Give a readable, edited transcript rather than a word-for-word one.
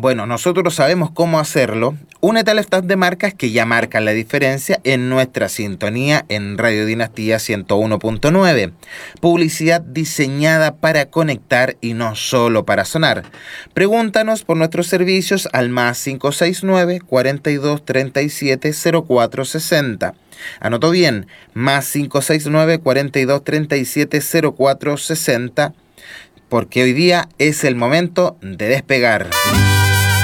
Bueno, nosotros sabemos cómo hacerlo. Únete al staff de marcas que ya marcan la diferencia en nuestra sintonía en Radio Dinastía 101.9. Publicidad diseñada para conectar y no solo para sonar. Pregúntanos por nuestros servicios al más 569 42 37 04 60. Anotó bien, más 569 42 37 04 60, porque hoy día es el momento de despegar.